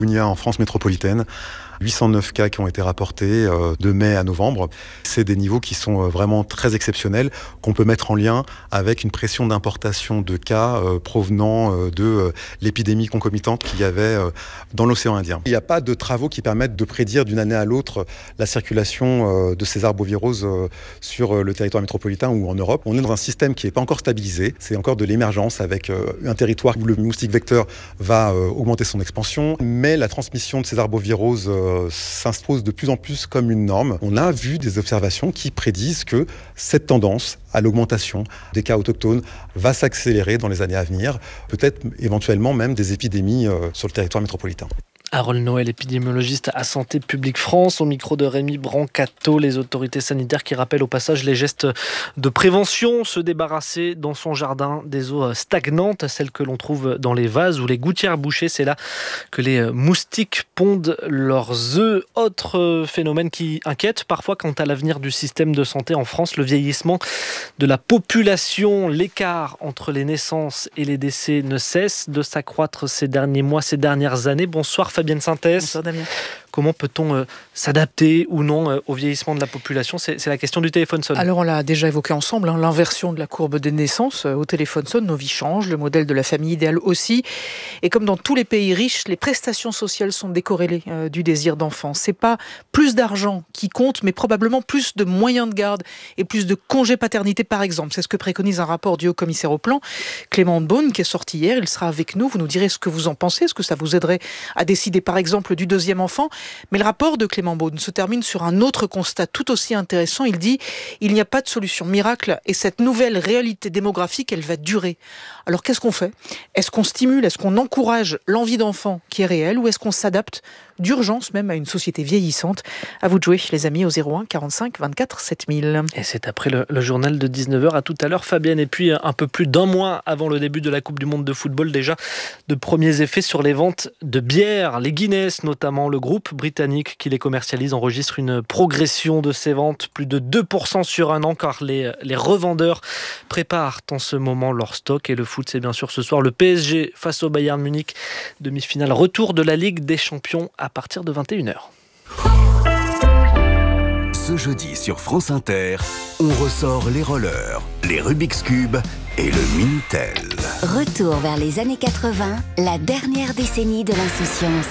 Il y a en France métropolitaine 809 cas qui ont été rapportés de mai à novembre. C'est des niveaux qui sont vraiment très exceptionnels, qu'on peut mettre en lien avec une pression d'importation de cas provenant de l'épidémie concomitante qu'il y avait dans l'océan Indien. Il n'y a pas de travaux qui permettent de prédire d'une année à l'autre la circulation de ces arboviroses sur le territoire métropolitain ou en Europe. On est dans un système qui n'est pas encore stabilisé, c'est encore de l'émergence avec un territoire où le moustique vecteur va augmenter son expansion, mais la transmission de ces arboviroses s'impose de plus en plus comme une norme. On a vu des observations qui prédisent que cette tendance à l'augmentation des cas autochtones va s'accélérer dans les années à venir, peut-être éventuellement même des épidémies sur le territoire métropolitain. Harold Noël, épidémiologiste à Santé publique France, au micro de Rémi Brancato, les autorités sanitaires qui rappellent au passage les gestes de prévention, se débarrasser dans son jardin des eaux stagnantes, celles que l'on trouve dans les vases ou les gouttières bouchées. C'est là que les moustiques pondent leurs œufs. Autre phénomène qui inquiète parfois quant à l'avenir du système de santé en France, le vieillissement de la population. L'écart entre les naissances et les décès ne cesse de s'accroître ces derniers mois, ces dernières années. Bonsoir Fabienne Synthès. Bonsoir Damien. Comment peut-on s'adapter ou non au vieillissement de la population ? C'est la question du téléphone sonne. Alors on l'a déjà évoqué ensemble, l'inversion de la courbe des naissances au téléphone sonne, nos vies changent, le modèle de la famille idéale aussi. Et comme dans tous les pays riches, les prestations sociales sont décorrélées du désir d'enfant. C'est pas plus d'argent qui compte, mais probablement plus de moyens de garde et plus de congés paternité par exemple. C'est ce que préconise un rapport du Haut-Commissaire au Plan, Clément Beaune, qui est sorti hier. Il sera avec nous, vous nous direz ce que vous en pensez. Est-ce que ça vous aiderait à décider par exemple du deuxième enfant ? Mais le rapport de Clément Beaune se termine sur un autre constat tout aussi intéressant. Il dit « Il n'y a pas de solution miracle et cette nouvelle réalité démographique, elle va durer. » Alors qu'est-ce qu'on fait ? Est-ce qu'on stimule, est-ce qu'on encourage l'envie d'enfant qui est réelle ou est-ce qu'on s'adapte d'urgence même à une société vieillissante ? À vous de jouer les amis au 01 45 24 7000. Et c'est après le journal de 19h. À tout à l'heure Fabienne. Et puis un peu plus d'un mois avant le début de la Coupe du Monde de football, déjà de premiers effets sur les ventes de bières. Les Guinness notamment, le groupe britannique qui les commercialise enregistre une progression de ses ventes, plus de 2% sur un an, car les revendeurs préparent en ce moment leur stock. Et le foot, c'est bien sûr ce soir le PSG face au Bayern Munich, demi-finale retour de la Ligue des Champions à partir de 21h. Ce jeudi sur France Inter, on ressort les rollers, les Rubik's Cube et le Minitel. Retour vers les années 80, la dernière décennie de l'insouciance.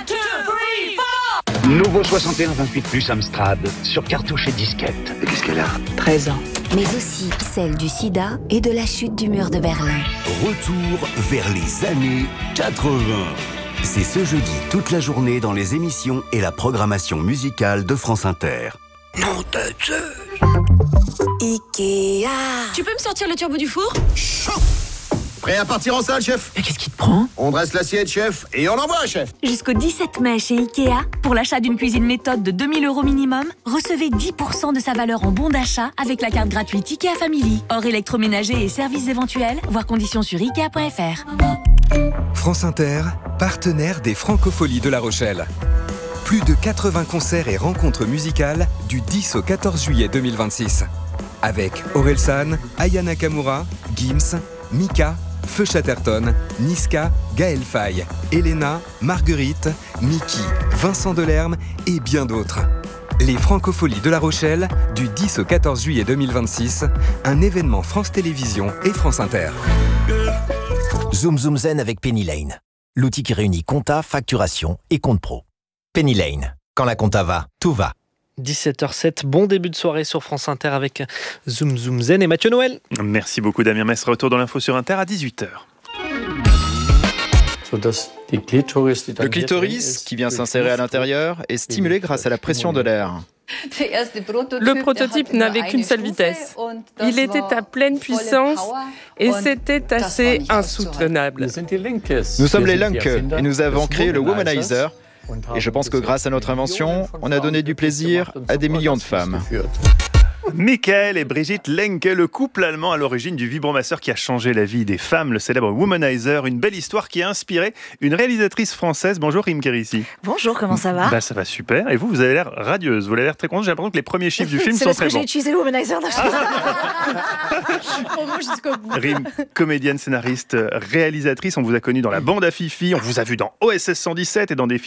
Nouveau 61-28 + Amstrad sur cartouche et disquette. Et qu'est-ce qu'elle a ? 13 ans. Mais aussi celle du sida et de la chute du mur de Berlin. Retour vers les années 80. C'est ce jeudi toute la journée dans les émissions et la programmation musicale de France Inter. Non de Zeus. Ikea. Tu peux me sortir le turbo du four ? Chaud. Prêt à partir en salle, chef ? Mais qu'est-ce qui te prend ? On dresse l'assiette, chef, et on envoie, chef. Jusqu'au 17 mai chez Ikea, pour l'achat d'une cuisine méthode de 2 000 € minimum, recevez 10% de sa valeur en bon d'achat avec la carte gratuite Ikea Family. Hors électroménager et services éventuels, voir conditions sur Ikea.fr. France Inter, partenaire des Francopholies de La Rochelle. Plus de 80 concerts et rencontres musicales du 10 au 14 juillet 2026. Avec Orelsan, Aya Nakamura, Gims, Mika, Feu Chatterton, Niska, Gaël Faye, Elena, Marguerite, Mickey, Vincent Delerme et bien d'autres. Les Francopholies de La Rochelle, du 10 au 14 juillet 2026, un événement France Télévisions et France Inter. Zoom Zoom Zen avec Penny Lane. L'outil qui réunit compta, facturation et compte pro. Penny Lane. Quand la compta va, tout va. 17h07, bon début de soirée sur France Inter avec Zoom Zoom Zen et Mathieu Noël. Merci beaucoup Damien Mess, retour dans l'info sur Inter à 18h. Le clitoris, qui vient s'insérer à l'intérieur, est stimulé grâce à la pression de l'air. Le prototype n'avait qu'une seule vitesse. Il était à pleine puissance et c'était assez insoutenable. Nous sommes les Lunke et nous avons créé le Womanizer. Et je pense que grâce à notre invention, on a donné du plaisir à des millions de femmes. Michael et Brigitte Lenke, le couple allemand à l'origine du vibromasseur qui a changé la vie des femmes, le célèbre Womanizer, une belle histoire qui a inspiré une réalisatrice française. Bonjour Rim Kérissi. Bonjour, comment ça va ? Ça va super. Et vous avez l'air radieuse, vous avez l'air très contente. J'ai l'impression que les premiers chiffres du film sont très bons. C'est parce que j'ai utilisé Womanizer. Rim, comédienne, scénariste, réalisatrice, on vous a connu dans La Bande à Fifi, on vous a vu dans OSS 117 et dans des